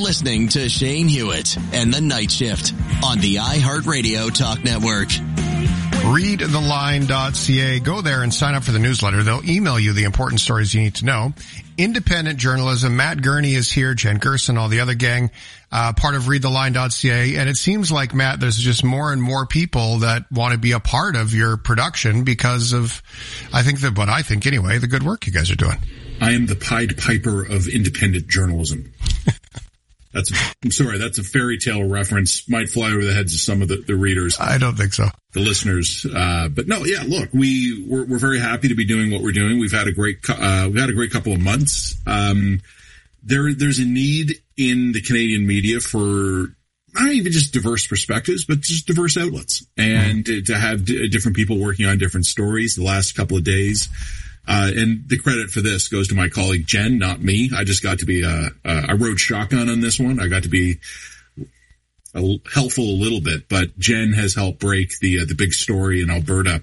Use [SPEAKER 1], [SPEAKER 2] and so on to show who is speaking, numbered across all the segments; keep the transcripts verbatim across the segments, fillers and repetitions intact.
[SPEAKER 1] listening to Shane Hewitt and the Night Shift on the iHeartRadio Talk Network.
[SPEAKER 2] read the line dot c a. Go there and sign up for the newsletter. They'll email you the important stories you need to know. Independent journalism. Matt Gurney is here, Jen Gerson, all the other gang, uh, part of read the line dot c a. And it seems like, Matt, there's just more and more people that want to be a part of your production because of, I think that, what I think anyway, the good work you guys are doing.
[SPEAKER 3] I am the Pied Piper of independent journalism. That's, I'm sorry, that's a fairy tale reference. Might fly over the heads of some of the, the readers.
[SPEAKER 2] I don't think so.
[SPEAKER 3] The listeners. Uh, but no, yeah, look, we, we're, we're very happy to be doing what we're doing. We've had a great, uh, we've had a great couple of months. Um, there, there's a need in the Canadian media for not even just diverse perspectives, but just diverse outlets and mm. to, to have d- different people working on different stories the last couple of days. Uh, and the credit for this goes to my colleague Jen, not me. I just got to be, uh, uh, I rode shotgun on this one. I got to be a, helpful a little bit, but Jen has helped break the, uh, the big story in Alberta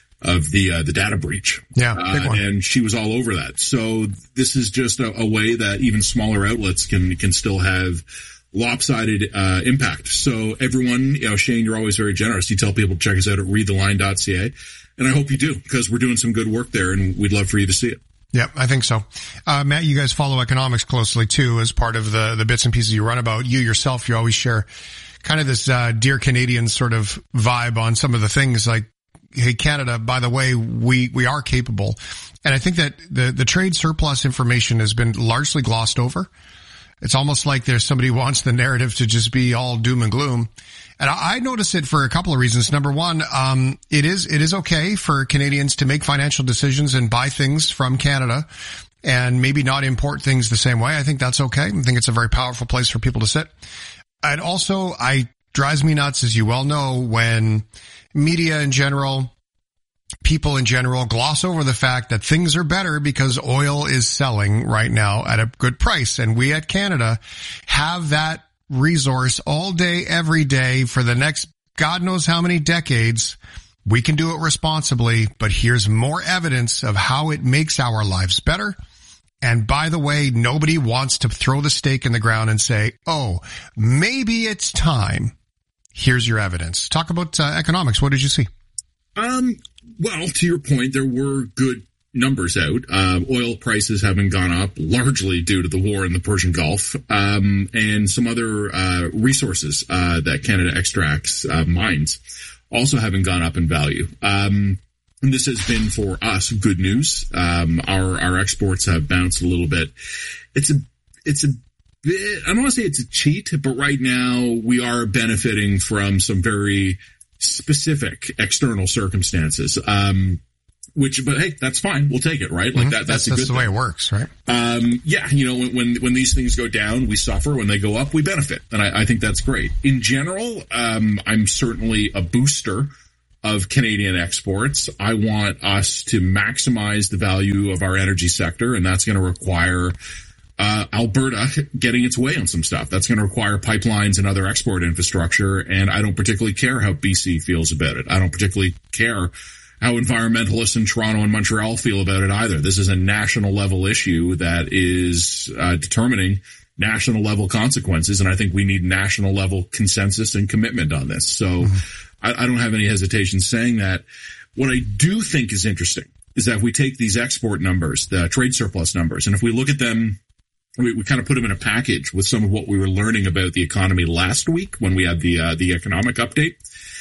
[SPEAKER 3] of the, uh, the data breach.
[SPEAKER 2] Yeah, big one.
[SPEAKER 3] Uh, and she was all over that. So this is just a, a way that even smaller outlets can, can still have lopsided, uh, impact. So everyone, you know, Shane, you're always very generous. You tell people to check us out at read the line dot c a. And I hope you do, because we're doing some good work there, and we'd love for you to see it.
[SPEAKER 2] Yeah, I think so. Uh, Matt, you guys follow economics closely, too, as part of the, the bits and pieces you run about. You yourself, you always share kind of this uh, Dear Canadians sort of vibe on some of the things like, hey, Canada, by the way, we, we are capable. And I think that the, the trade surplus information has been largely glossed over. It's almost like there's somebody who wants the narrative to just be all doom and gloom. And I, I notice it for a couple of reasons. Number one, um, it is, it is okay for Canadians to make financial decisions and buy things from Canada and maybe not import things the same way. I think that's okay. I think it's a very powerful place for people to sit. And also, I drives me nuts, as you well know, when media in general, people in general gloss over the fact that things are better because oil is selling right now at a good price. And we at Canada have that resource all day, every day for the next God knows how many decades. We can do it responsibly, but here's more evidence of how it makes our lives better. And by the way, nobody wants to throw the stake in the ground and say, oh, maybe it's time. Here's your evidence. Talk about uh, economics. What did you see?
[SPEAKER 3] Um, well, to your point, there were good numbers out. Uh, oil prices haven't gone up largely due to the war in the Persian Gulf, um, and some other, uh, resources, uh, that Canada extracts, uh, mines also haven't gone up in value. Um, and this has been for us good news. Um, our, our exports have bounced a little bit. It's a, it's a bit, I don't want to say it's a cheat, but right now we are benefiting from some very specific external circumstances. Um, Which, but hey, that's fine. We'll take it, right? Like that, that's,
[SPEAKER 2] that's
[SPEAKER 3] a
[SPEAKER 2] that's
[SPEAKER 3] good
[SPEAKER 2] the way
[SPEAKER 3] thing.
[SPEAKER 2] it works, right?
[SPEAKER 3] Um, yeah, you know, when, when, when these things go down, we suffer. When they go up, we benefit. And I, I think that's great. In general, um, I'm certainly a booster of Canadian exports. I want us to maximize the value of our energy sector, and that's going to require, uh, Alberta getting its way on some stuff. That's going to require pipelines and other export infrastructure. And I don't particularly care how B C feels about it. I don't particularly care how environmentalists in Toronto and Montreal feel about it either. This is a national level issue that is uh, determining national level consequences, and I think we need national level consensus and commitment on this. So mm-hmm. I, I don't have any hesitation saying that. What I do think is interesting is that if we take these export numbers, the trade surplus numbers, and if we look at them, we, we kind of put them in a package with some of what we were learning about the economy last week when we had the uh, the economic update.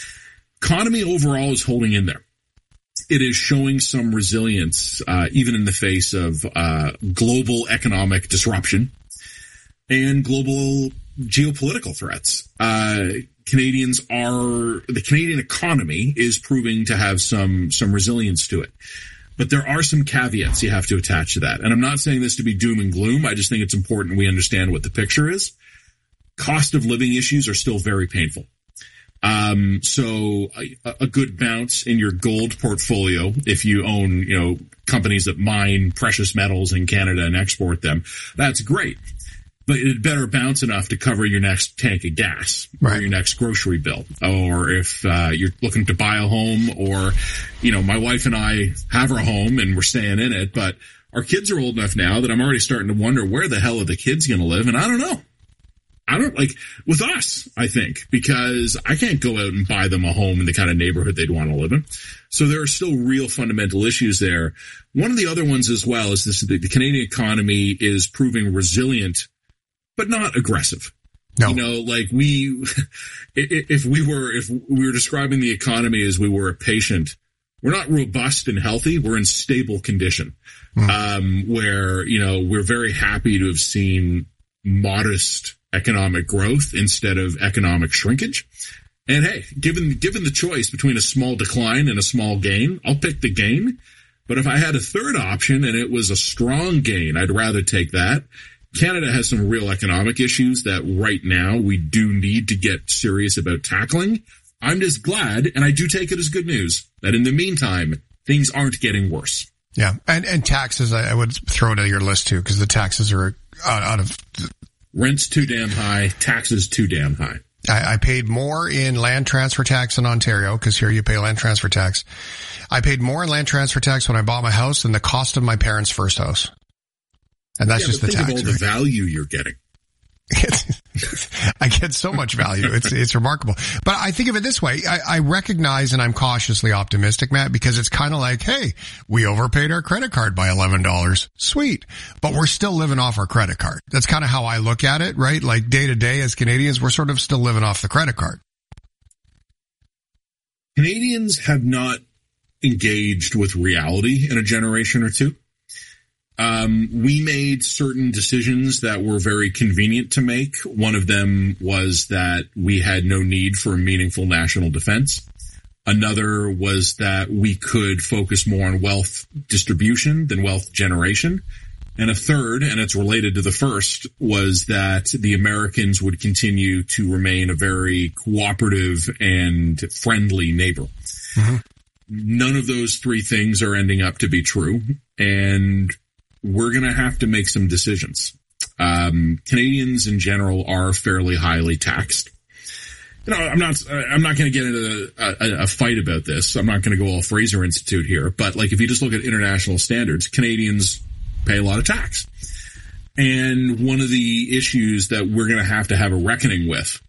[SPEAKER 3] Economy overall is holding in there. It is showing some resilience, uh, even in the face of, uh, global economic disruption and global geopolitical threats. Uh, Canadians are, the Canadian economy is proving to have some, some resilience to it. But there are some caveats you have to attach to that. And I'm not saying this to be doom and gloom. I just think it's important we understand what the picture is. Cost of living issues are still very painful. Um, so a, a good bounce in your gold portfolio, if you own, you know, companies that mine precious metals in Canada and export them, that's great. But it better bounce enough to cover your next tank of gas
[SPEAKER 2] right.
[SPEAKER 3] or your next grocery bill. Or if, uh, you're looking to buy a home, or, you know, my wife and I have our home and we're staying in it, but our kids are old enough now that I'm already starting to wonder where the hell are the kids going to live? And I don't know. I don't like with us, I think, because I can't go out and buy them a home in the kind of neighborhood they'd want to live in. So there are still real fundamental issues there. One of the other ones as well is this, the, the Canadian economy is proving resilient, but not aggressive.
[SPEAKER 2] No.
[SPEAKER 3] You know, like we, if we were, if we were describing the economy as we were a patient, we're not robust and healthy. We're in stable condition, mm. um, where, you know, we're very happy to have seen modest economic growth instead of economic shrinkage. And hey, given, given the choice between a small decline and a small gain, I'll pick the gain. But if I had a third option and it was a strong gain, I'd rather take that. Canada has some real economic issues that right now we do need to get serious about tackling. I'm just glad, and I do take it as good news, that in the meantime, things aren't getting worse.
[SPEAKER 2] Yeah. And, and taxes, I, I would throw it on your list too, because the taxes are out, out of...
[SPEAKER 3] Rent's too damn high. Taxes too damn high.
[SPEAKER 2] I, I paid more in land transfer tax in Ontario, because here you pay land transfer tax. I paid more in land transfer tax when I bought my house than the cost of my parents' first house. And that's
[SPEAKER 3] yeah,
[SPEAKER 2] just the
[SPEAKER 3] think
[SPEAKER 2] tax.
[SPEAKER 3] Think of all
[SPEAKER 2] right?
[SPEAKER 3] the value you're getting.
[SPEAKER 2] I get so much value. It's, it's remarkable. But I think of it this way. I, I recognize, and I'm cautiously optimistic, Matt, because it's kind of like, hey, we overpaid our credit card by eleven dollars. Sweet. But we're still living off our credit card. That's kind of how I look at it, right? Like day to day as Canadians, we're sort of still living off the credit card.
[SPEAKER 3] Canadians have not engaged with reality in a generation or two. Um, we made certain decisions that were very convenient to make. One of them was that we had no need for a meaningful national defense. Another was that we could focus more on wealth distribution than wealth generation. And a third, and it's related to the first, was that the Americans would continue to remain a very cooperative and friendly neighbor. Mm-hmm. None of those three things are ending up to be true. And we're going to have to make some decisions. Um, Canadians in general are fairly highly taxed. You know, I'm not, I'm not going to get into a, a, a fight about this. I'm not going to go all Fraser Institute here, but like if you just look at international standards, Canadians pay a lot of tax. And one of the issues that we're going to have to have a reckoning with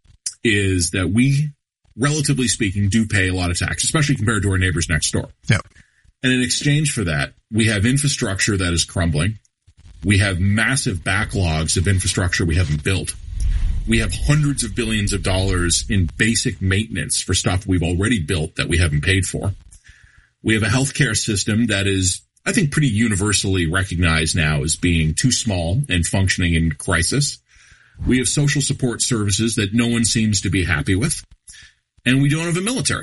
[SPEAKER 3] is that we, relatively speaking, do pay a lot of tax, especially compared to our neighbors next door.
[SPEAKER 2] Yep.
[SPEAKER 3] And in exchange for that, we have infrastructure that is crumbling. We have massive backlogs of infrastructure we haven't built. We have hundreds of billions of dollars in basic maintenance for stuff we've already built that we haven't paid for. We have a healthcare system that is, I think, pretty universally recognized now as being too small and functioning in crisis. We have social support services that no one seems to be happy with. And we don't have a military.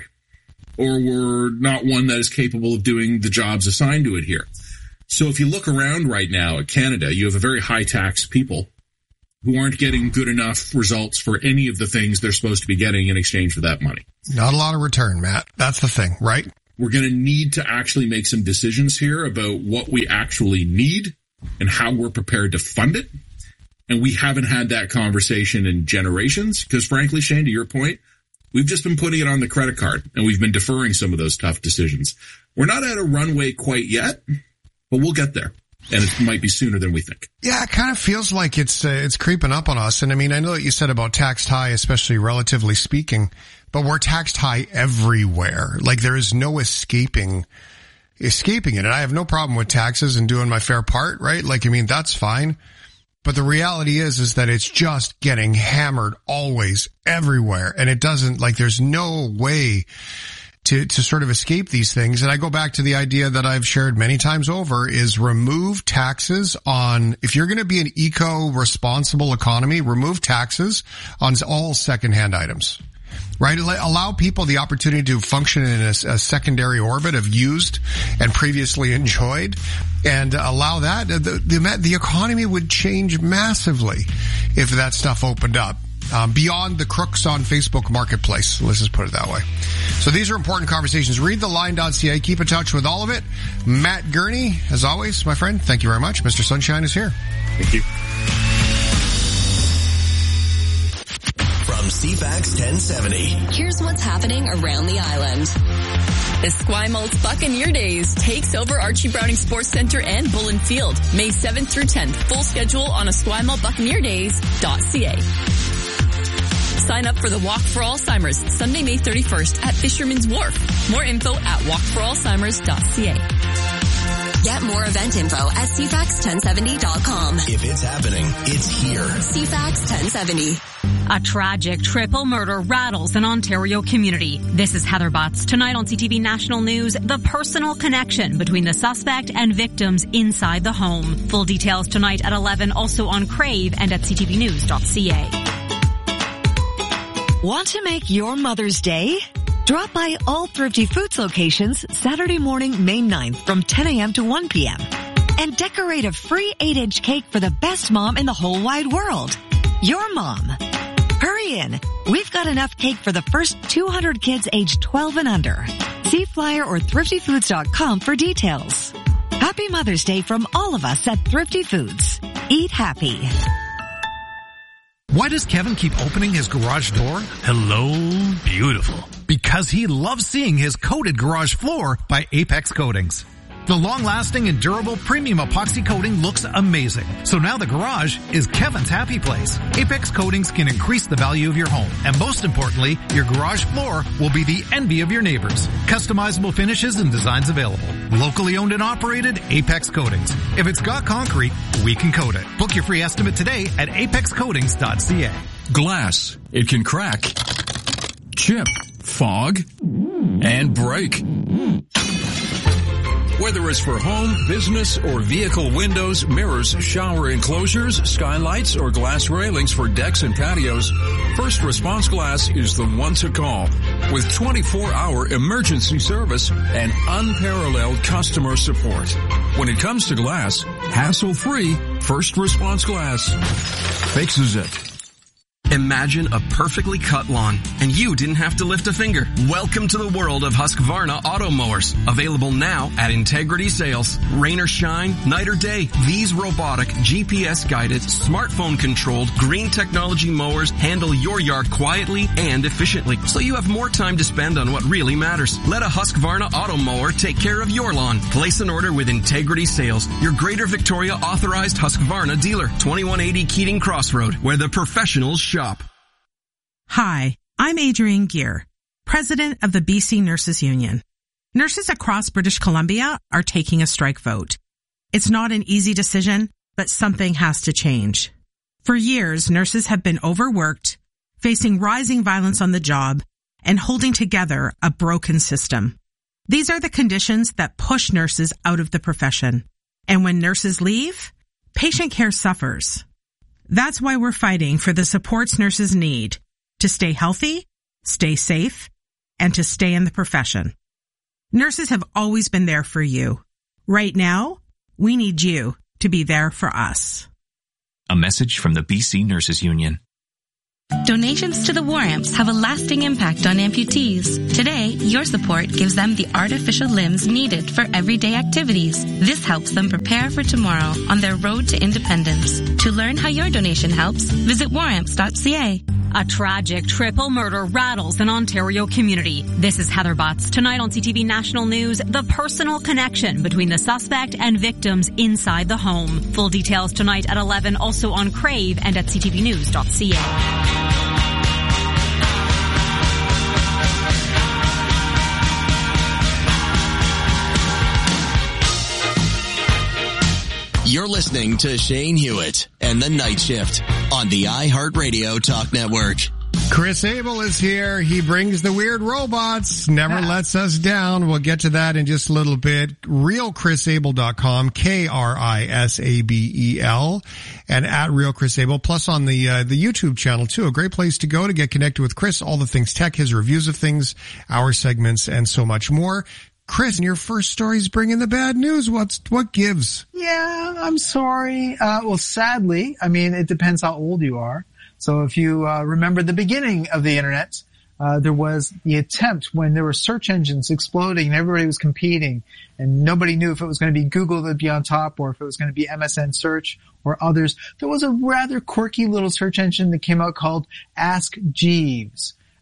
[SPEAKER 3] Or we're not one that is capable of doing the jobs assigned to it here. So if you look around right now at Canada, you have a very high tax people who aren't getting good enough results for any of the things they're supposed to be getting in exchange for that money.
[SPEAKER 2] Not a lot of return, Matt. That's the thing, right?
[SPEAKER 3] We're going to need to actually make some decisions here about what we actually need and how we're prepared to fund it. And we haven't had that conversation in generations because, frankly, Shane, to your point, we've just been putting it on the credit card, and we've been deferring some of those tough decisions. We're not at a runway quite yet, but we'll get there, and it might be sooner than we think.
[SPEAKER 2] Yeah, it kind of feels like it's uh, it's creeping up on us. And I mean, I know that you said about taxed high, especially relatively speaking, but we're taxed high everywhere. Like there is no escaping escaping it. And I have no problem with taxes and doing my fair part, right? Like, I mean, that's fine. But the reality is, is that it's just getting hammered always everywhere. And it doesn't, like, there's no way to, to sort of escape these things. And I go back to the idea that I've shared many times over is remove taxes on, if you're going to be an eco-responsible economy, remove taxes on all secondhand items. Right? Allow people the opportunity to function in a, a secondary orbit of used and previously enjoyed, and allow that. The, the, the economy would change massively if that stuff opened up. Um, beyond the crooks on Facebook Marketplace. Let's just put it that way. So these are important conversations. Read the line dot c a. Keep in touch with all of it. Matt Gurney, as always, my friend, thank you very much. Mister Sunshine is here.
[SPEAKER 3] Thank you.
[SPEAKER 1] From C FAX ten seventy.
[SPEAKER 4] Here's what's happening around the island. Esquimal's Buccaneer Days takes over Archie Browning Sports Center and Bullen Field, May seventh through tenth. Full schedule on esquimal buccaneer days dot c a. Sign up for the Walk for Alzheimer's, Sunday, May thirty-first at Fisherman's Wharf. More info at walk for alzheimers dot c a.
[SPEAKER 5] Get more event info at c fax ten seventy dot com.
[SPEAKER 1] If it's happening, it's here.
[SPEAKER 5] C FAX ten seventy.
[SPEAKER 6] A tragic triple murder rattles an Ontario community. This is Heather Butts. Tonight on C T V National News, the personal connection between the suspect and victims inside the home. Full details tonight at eleven, also on Crave and at c t v news dot c a.
[SPEAKER 7] Want to make your Mother's Day? Drop by all Thrifty Foods locations Saturday morning, May ninth from ten a.m. to one p.m. and decorate a free eight inch cake for the best mom in the whole wide world. Your mom. Hurry in. We've got enough cake for the first two hundred kids aged twelve and under. See flyer or thrifty foods dot com for details. Happy Mother's Day from all of us at Thrifty Foods. Eat happy.
[SPEAKER 8] Why does Kevin keep opening his garage door? Hello, beautiful. Because he loves seeing his coated garage floor by Apex Coatings. The long-lasting and durable premium epoxy coating looks amazing. So now the garage is Kevin's happy place. Apex Coatings can increase the value of your home. And most importantly, your garage floor will be the envy of your neighbors. Customizable finishes and designs available. Locally owned and operated, Apex Coatings. If it's got concrete, we can coat it. Book your free estimate today at apex coatings dot c a.
[SPEAKER 9] Glass. It can crack, chip, fog, and break. Whether it's for home, business, or vehicle windows, mirrors, shower enclosures, skylights, or glass railings for decks and patios, First Response Glass is the one to call. With twenty-four hour emergency service and unparalleled customer support. When it comes to glass, hassle-free, First Response Glass fixes it.
[SPEAKER 10] Imagine a perfectly cut lawn, and you didn't have to lift a finger. Welcome to the world of Husqvarna auto mowers. Available now at Integrity Sales. Rain or shine, night or day, these robotic, G P S-guided, smartphone-controlled, green technology mowers handle your yard quietly and efficiently, so you have more time to spend on what really matters. Let a Husqvarna auto mower take care of your lawn. Place an order with Integrity Sales, your Greater Victoria authorized Husqvarna dealer. twenty-one eighty Keating Crossroad, where the professionals shop.
[SPEAKER 11] Hi, I'm Adrienne Gear, president of the B C Nurses Union. Nurses across British Columbia are taking a strike vote. It's not an easy decision, but something has to change. For years, nurses have been overworked, facing rising violence on the job, and holding together a broken system. These are the conditions that push nurses out of the profession. And when nurses leave, patient care suffers. That's why we're fighting for the supports nurses need to stay healthy, stay safe, and to stay in the profession. Nurses have always been there for you. Right now, we need you to be there for us.
[SPEAKER 12] A message from the B C Nurses Union.
[SPEAKER 13] Donations to the War Amps have a lasting impact on amputees. Today, your support gives them the artificial limbs needed for everyday activities. This helps them prepare for tomorrow on their road to independence. To learn how your donation helps, visit war amps dot c a.
[SPEAKER 6] A tragic triple murder rattles an Ontario community. This is Heather Butts. Tonight on C T V National News, the personal connection between the suspect and victims inside the home. Full details tonight at eleven, also on Crave and at c t v news dot c a.
[SPEAKER 1] You're listening to Shane Hewitt and the Night Shift on the iHeartRadio Talk Network.
[SPEAKER 2] Chris Abel is here. He brings the weird robots, never lets us down. We'll get to that in just a little bit. real chris abel dot com, K R I S A B E L, and at Real Chris Abel, plus on the uh, the YouTube channel too. A great place to go to get connected with Chris, all the things tech, his reviews of things, our segments, and so much more. Chris, your first story's bringing the bad news. What's, what gives?
[SPEAKER 14] Yeah, I'm sorry. Uh, well, sadly, I mean, it depends how old you are. So if you, uh, remember the beginning of the internet, uh, there was the attempt when there were search engines exploding and everybody was competing and nobody knew if it was going to be Google that would be on top or if it was going to be M S N Search or others. There was a rather quirky little search engine that came out called Ask Jeeves.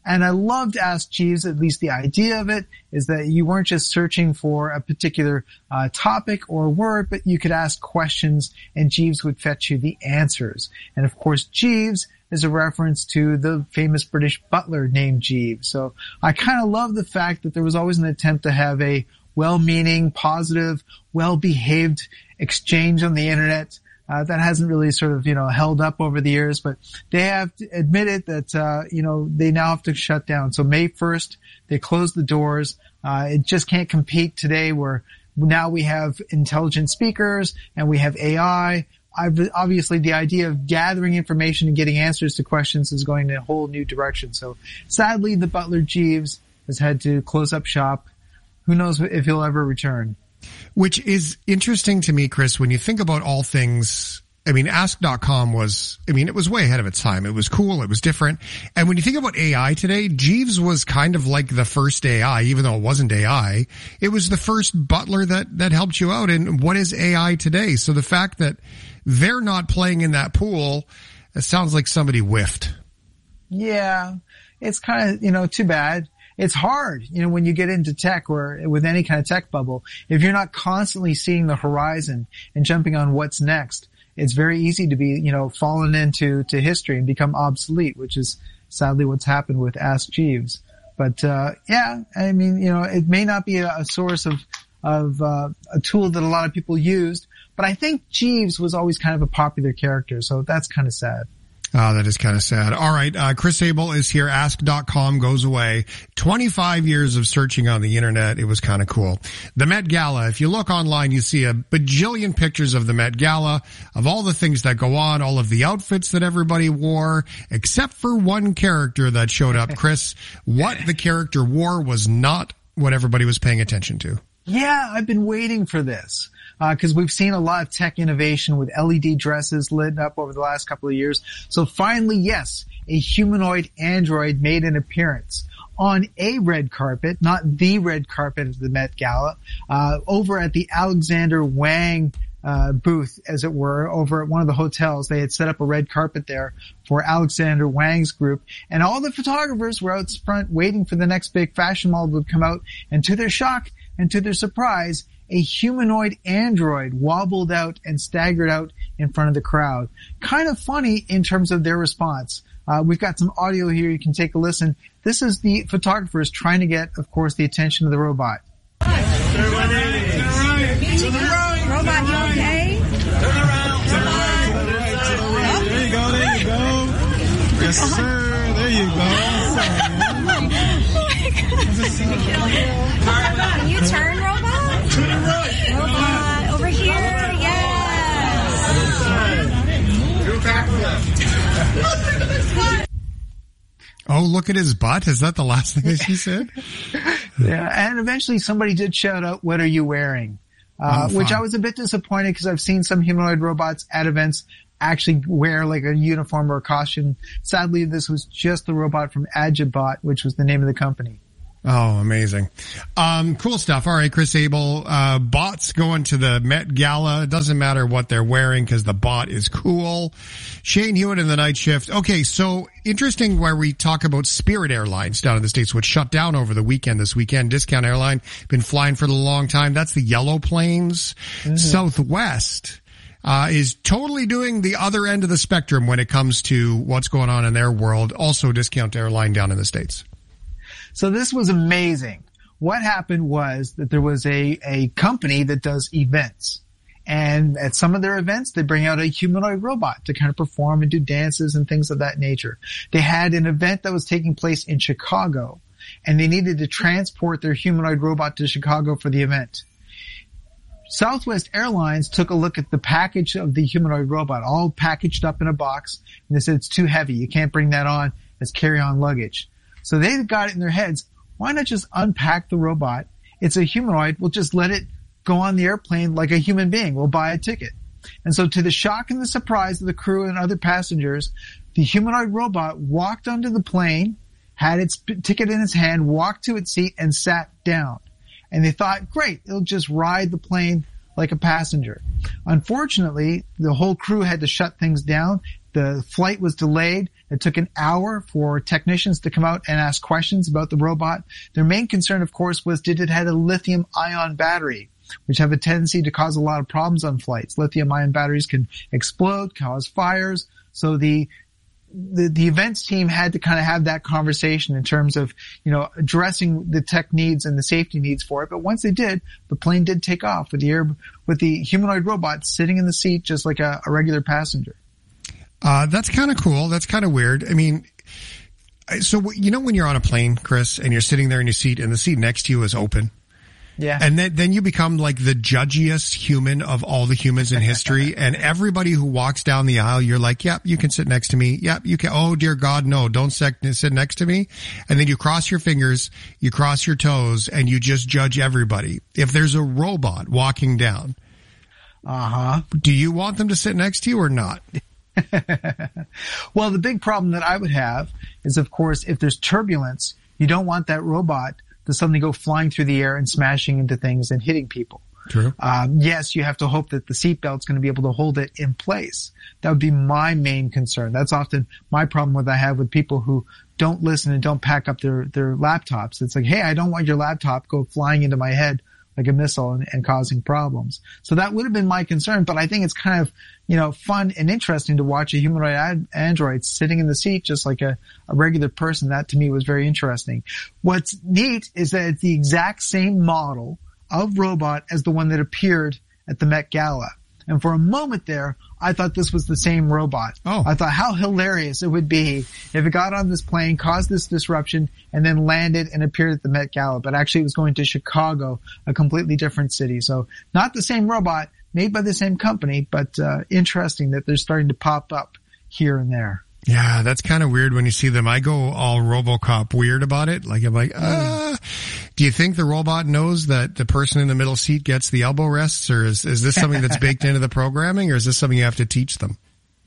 [SPEAKER 14] And I loved Ask Jeeves, at least the idea of it, is that you weren't just searching for a particular uh, topic or word, but you could ask questions and Jeeves would fetch you the answers. And of course, Jeeves is a reference to the famous British butler named Jeeves. So I kind of love the fact that there was always an attempt to have a well-meaning, positive, well-behaved exchange on the internet. Uh, that hasn't really sort of, you know, held up over the years, but they have admitted that, uh, you know, they now have to shut down. So May first, they closed the doors. Uh, it just can't compete today where now we have intelligent speakers and we have A I. I've, obviously the idea of gathering information and getting answers to questions is going in a whole new direction. So sadly, the butler Jeeves has had to close up shop. Who knows if he'll ever return?
[SPEAKER 2] Which is interesting to me, Chris, when you think about all things. I mean, ask dot com was, I mean, it was way ahead of its time. It was cool. It was different. And when you think about A I today, Jeeves was kind of like the first A I, even though it wasn't A I. It was the first butler that, that helped you out. And what is A I today? So the fact that they're not playing in that pool, it sounds like somebody whiffed.
[SPEAKER 14] Yeah. It's kind of, you know, too bad. It's hard, you know, when you get into tech or with any kind of tech bubble, if you're not constantly seeing the horizon and jumping on what's next, it's very easy to be, you know, fallen into to history and become obsolete, which is sadly what's happened with Ask Jeeves. But, uh, yeah, I mean, you know, it may not be a, a source of, of, uh, a tool that a lot of people used, but I think Jeeves was always kind of a popular character, so that's kind of sad.
[SPEAKER 2] Oh, that is kind of sad. All right. Uh, Chris Abel is here. ask dot com goes away. twenty-five years of searching on the internet. It was kind of cool. The Met Gala. If you look online, you see a bajillion pictures of the Met Gala, of all the things that go on, all of the outfits that everybody wore, except for one character that showed up. Chris, what the character wore was not what everybody was paying attention to.
[SPEAKER 14] Yeah, I've been waiting for this. Uh, cause we've seen a lot of tech innovation with L E D dresses lit up over the last couple of years. So finally, yes, a humanoid android made an appearance on a red carpet, not the red carpet of the Met Gala, uh, over at the Alexander Wang, uh, booth, as it were, over at one of the hotels. They had set up a red carpet there for Alexander Wang's group, and all the photographers were out front waiting for the next big fashion model to come out, and to their shock and to their surprise, a humanoid android wobbled out and staggered out in front of the crowd. Kind of funny in terms of their response. Uh, we've got some audio here. You can take a listen. This is the photographers trying to get, of course, the attention of the robot.
[SPEAKER 15] Robot, you okay? Turn around. There you go, there you go. Yes, sir. There you go. Can you turn, robot? Turn right. Robot, over here. Yes.
[SPEAKER 2] Oh, look at his butt. Is that the last thing that she said?
[SPEAKER 14] Yeah, and eventually somebody did shout out, "What are you wearing?" Uh, oh, which I was a bit disappointed because I've seen some humanoid robots at events actually wear like a uniform or a costume. Sadly, this was just the robot from Agibot, which was the name of the company.
[SPEAKER 2] Oh, amazing. Um, cool stuff. All right, Chris Abel, uh, bots going to the Met Gala. It doesn't matter what they're wearing because the bot is cool. Shane Hewitt in the night shift. Okay, so interesting where we talk about Spirit Airlines down in the States, which shut down over the weekend this weekend. Discount Airline, been flying for a long time. That's the Yellow Planes. Mm-hmm. Southwest Uh, is totally doing the other end of the spectrum when it comes to what's going on in their world. Also Discount Airline down in the States.
[SPEAKER 14] So this was amazing. What happened was that there was a, a company that does events. And at some of their events, they bring out a humanoid robot to kind of perform and do dances and things of that nature. They had an event that was taking place in Chicago, and they needed to transport their humanoid robot to Chicago for the event. Southwest Airlines took a look at the package of the humanoid robot, all packaged up in a box, and they said it's too heavy. You can't bring that on as carry-on luggage. So they got it in their heads, why not just unpack the robot? It's a humanoid. We'll just let it go on the airplane like a human being. We'll buy a ticket. And so to the shock and the surprise of the crew and other passengers, the humanoid robot walked onto the plane, had its ticket in its hand, walked to its seat, and sat down. And they thought, great, it'll just ride the plane like a passenger. Unfortunately, the whole crew had to shut things down. The flight was delayed. It took an hour for technicians to come out and ask questions about the robot. Their main concern, of course, was did it have a lithium ion battery, which have a tendency to cause a lot of problems on flights. Lithium ion batteries can explode, cause fires. So the The, the events team had to kind of have that conversation in terms of, you know, addressing the tech needs and the safety needs for it. But once they did, the plane did take off with the air, with the humanoid robot sitting in the seat just like a, a regular passenger.
[SPEAKER 2] Uh, that's kind of cool. That's kind of weird. I mean, so, you know, when you're on a plane, Chris, and you're sitting there in your seat and the seat next to you is open.
[SPEAKER 14] Yeah.
[SPEAKER 2] And then, then you become like the judgiest human of all the humans in history. And everybody who walks down the aisle, you're like, yep, you can sit next to me. Yep, you can. Oh, dear God, no, don't sit next to me. And then you cross your fingers, you cross your toes, and you just judge everybody. If there's a robot walking down,
[SPEAKER 14] uh-huh,
[SPEAKER 2] do you want them to sit next to you or not?
[SPEAKER 14] Well, the big problem that I would have is, of course, if there's turbulence, you don't want that robot to suddenly go flying through the air and smashing into things and hitting people.
[SPEAKER 2] True.
[SPEAKER 14] Um, yes, you have to hope that the seatbelt's going to be able to hold it in place. That would be my main concern. That's often my problem with I have with people who don't listen and don't pack up their, their laptops. It's like, hey, I don't want your laptop go flying into my head like a missile and, and causing problems. So that would have been my concern, but I think it's kind of, you know, fun and interesting to watch a humanoid ad- android sitting in the seat just like a, a regular person. That to me was very interesting. What's neat is that it's the exact same model of robot as the one that appeared at the Met Gala. And for a moment there, I thought this was the same robot.
[SPEAKER 2] Oh.
[SPEAKER 14] I thought how hilarious it would be if it got on this plane, caused this disruption, and then landed and appeared at the Met Gala. But actually it was going to Chicago, a completely different city. So not the same robot, made by the same company, but uh, interesting that they're starting to pop up here and there.
[SPEAKER 2] Yeah, that's kind of weird when you see them. I go all RoboCop weird about it. Like, I'm like, ah. Do you think the robot knows that the person in the middle seat gets the elbow rests, or is, is this something that's baked into the programming, or is this something you have to teach them?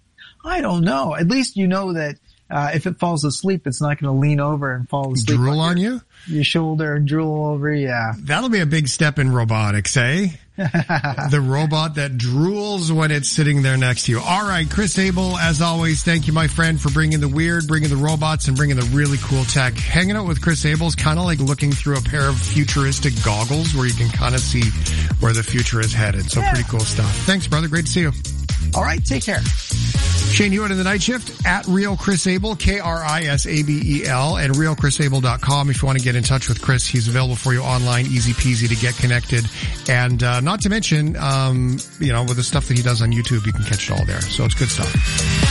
[SPEAKER 14] I don't know. At least you know that uh, if it falls asleep, it's not going to lean over and fall asleep.
[SPEAKER 2] Drool
[SPEAKER 14] on,
[SPEAKER 2] on
[SPEAKER 14] your,
[SPEAKER 2] you?
[SPEAKER 14] Your shoulder and drool over, yeah.
[SPEAKER 2] That'll be a big step in robotics, eh? The robot that drools when it's sitting there next to you. All right, Chris Abel, as always, thank you, my friend, for bringing the weird, bringing the robots, and bringing the really cool tech. Hanging out with Chris Abel is kind of like looking through a pair of futuristic goggles where you can kind of see where the future is headed. So yeah. Pretty cool stuff. Thanks, brother. Great to see you.
[SPEAKER 14] All right, take care.
[SPEAKER 2] Shane Hewitt in the Night Shift at Real Chris Abel, K R I S A B E L, and real chris abel dot com if you want to get in touch with Chris. He's available for you online, easy peasy to get connected. And uh, not to mention, um, you know, with the stuff that he does on YouTube, you can catch it all there. So it's good stuff.